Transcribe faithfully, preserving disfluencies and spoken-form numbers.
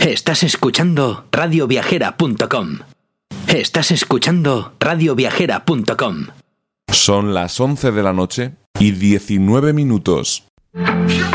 Estás escuchando radio viajera punto com. Estás escuchando radio viajera punto com. Son las once de la noche y diecinueve minutos.